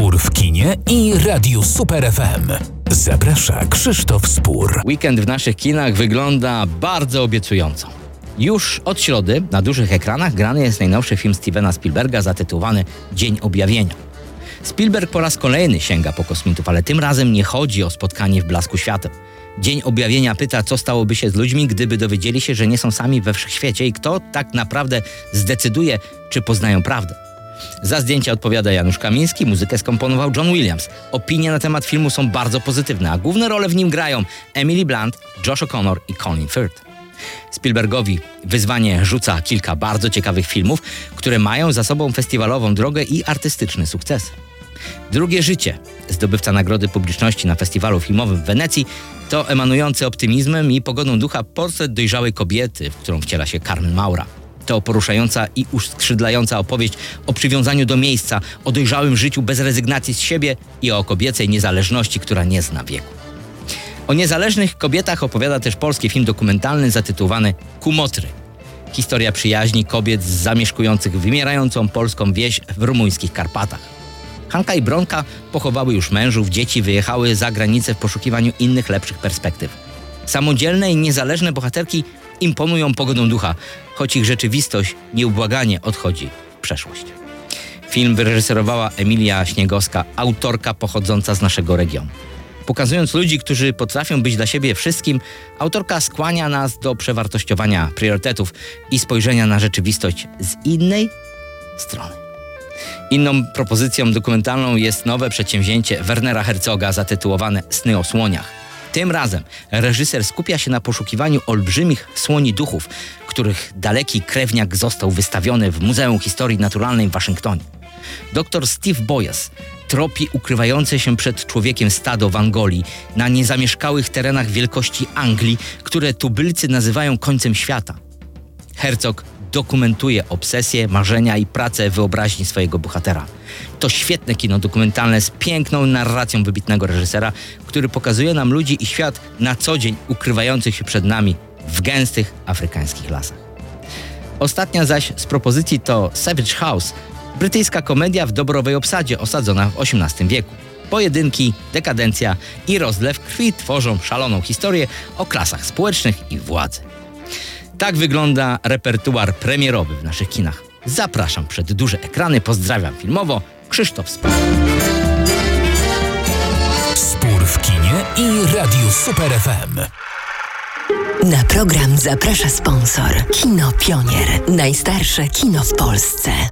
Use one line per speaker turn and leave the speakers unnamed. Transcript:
Spór w kinie i Radiu Super FM. Zaprasza Krzysztof Spór.
Weekend w naszych kinach wygląda bardzo obiecująco. Już od środy na dużych ekranach grany jest najnowszy film Stevena Spielberga zatytułowany Dzień Objawienia. Spielberg po raz kolejny sięga po kosmitów, ale tym razem nie chodzi o spotkanie w blasku świateł. Dzień Objawienia pyta, co stałoby się z ludźmi, gdyby dowiedzieli się, że nie są sami we wszechświecie i kto tak naprawdę zdecyduje, czy poznają prawdę. Za zdjęcia odpowiada Janusz Kamiński, muzykę skomponował John Williams. Opinie na temat filmu są bardzo pozytywne, a główne role w nim grają Emily Blunt, Josh O'Connor i Colin Firth. Spielbergowi wyzwanie rzuca kilka bardzo ciekawych filmów, które mają za sobą festiwalową drogę i artystyczny sukces. Drugie życie, zdobywca Nagrody Publiczności na festiwalu filmowym w Wenecji, to emanujący optymizmem i pogodą ducha portret dojrzałej kobiety, w którą wciela się Carmen Maura. To poruszająca i uskrzydlająca opowieść o przywiązaniu do miejsca, o dojrzałym życiu bez rezygnacji z siebie i o kobiecej niezależności, która nie zna wieku. O niezależnych kobietach opowiada też polski film dokumentalny zatytułowany Kumotry. Historia przyjaźni kobiet zamieszkujących wymierającą polską wieś w rumuńskich Karpatach. Hanka i Bronka pochowały już mężów, dzieci wyjechały za granicę w poszukiwaniu innych, lepszych perspektyw. Samodzielne i niezależne bohaterki imponują pogodą ducha, choć ich rzeczywistość nieubłaganie odchodzi w przeszłość. Film wyreżyserowała Emilia Śniegowska, autorka pochodząca z naszego regionu. Pokazując ludzi, którzy potrafią być dla siebie wszystkim, autorka skłania nas do przewartościowania priorytetów i spojrzenia na rzeczywistość z innej strony. Inną propozycją dokumentalną jest nowe przedsięwzięcie Wernera Herzoga zatytułowane Sny o słoniach. Tym razem reżyser skupia się na poszukiwaniu olbrzymich słoni duchów, których daleki krewniak został wystawiony w Muzeum Historii Naturalnej w Waszyngtonie. Dr Steve Boyes tropi ukrywające się przed człowiekiem stado w Angolii, na niezamieszkałych terenach wielkości Anglii, które tubylcy nazywają końcem świata. Herzog dokumentuje obsesje, marzenia i pracę wyobraźni swojego bohatera. To świetne kino dokumentalne z piękną narracją wybitnego reżysera, który pokazuje nam ludzi i świat na co dzień ukrywających się przed nami w gęstych afrykańskich lasach. Ostatnia zaś z propozycji to Savage House, brytyjska komedia w dobrowej obsadzie osadzona w XVIII wieku. Pojedynki, dekadencja i rozlew krwi tworzą szaloną historię o klasach społecznych i władzy. Tak wygląda repertuar premierowy w naszych kinach. Zapraszam przed duże ekrany, pozdrawiam filmowo, Krzysztof Spór.
Spór w kinie i Radiu Super FM.
Na program zaprasza sponsor Kino Pionier. Najstarsze kino w Polsce.